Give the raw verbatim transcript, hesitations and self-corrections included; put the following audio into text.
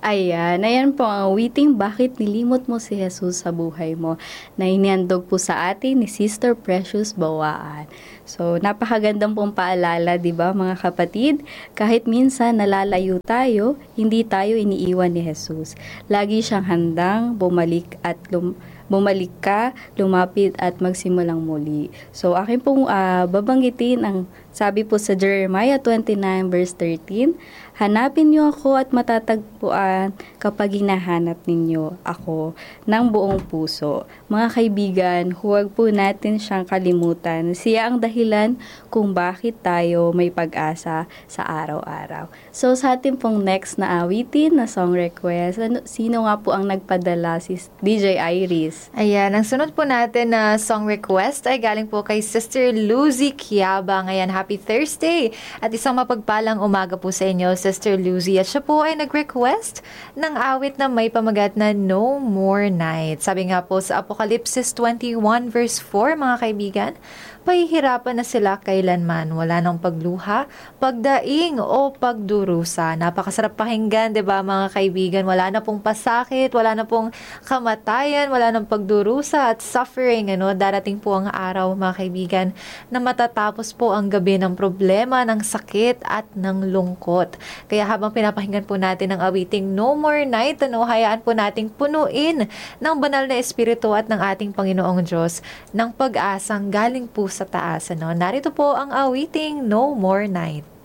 Ayan, ayan po ang awiting Bakit Nilimot Mo si Jesus sa Buhay Mo na inihandog po sa atin ni Sister Precious Bawaan. So, napakagandang pong paalala, di ba mga kapatid? Kahit minsan nalalayo tayo, hindi tayo iniiwan ni Jesus. Lagi siyang handang bumalik at lum- bumalik ka, lumapit at magsimulang muli. So, akin pong ah, babanggitin ang sabi po sa Jeremiah twenty-nine verse thirteen, hanapin niyo ako at matatagpuan kapag hinahanap ninyo ako ng buong puso. Mga kaibigan, huwag po natin siyang kalimutan. Siya ang dahilan kung bakit tayo may pag-asa sa araw-araw. So sa ating pong next na awitin na song request, ano, sino nga po ang nagpadala? Si D J Iris. Ayan, ang sunod po natin na song request ay galing po kay Sister Lucy Quiabang. Ayan, happy Thursday! At isang mapagpalang umaga po sa inyo, Sister Lucy. At siya po ay nag-request ng awit na may pamagat na No More Night. Sabi nga po sa Apocalypse twenty-one verse four, mga kaibigan, pahihirapan na sila kailanman. Wala nang pagluha, pagdaing o pagdurusa. Napakasarap pakinggan, di ba mga kaibigan? Wala na pong pasakit, wala na pong kamatayan, wala nang pagdurusa at suffering. Ano? Darating po ang araw, mga kaibigan, na matatapos po ang gabi ng problema, ng sakit at ng lungkot. Kaya habang pinapakinggan po natin ang awiting No More Night, ano, hayaan po nating punuin ng banal na espiritu at ng ating Panginoong Diyos ng pag-asang galing po sa taas. Ano? Narito po ang awiting No More Night.